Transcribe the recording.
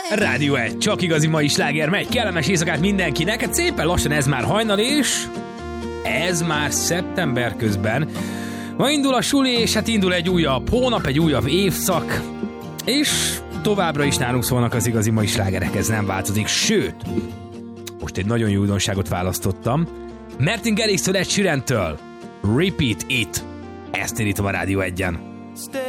Rádió 1, csak igazi mai sláger megy, kellemes éjszakát mindenkinek, hát szépen lassan ez már hajnal, és ez már szeptember közben. Ma indul a suli, és hát indul egy újabb hónap, egy újabb évszak, és továbbra is nálunk szólnak az igazi mai slágerek, ez nem változik, sőt, most egy nagyon jó újdonságot választottam, Martin Garrix-től, Ed Sheeran-től, Repeat It, ezt indítom a Rádió 1-en.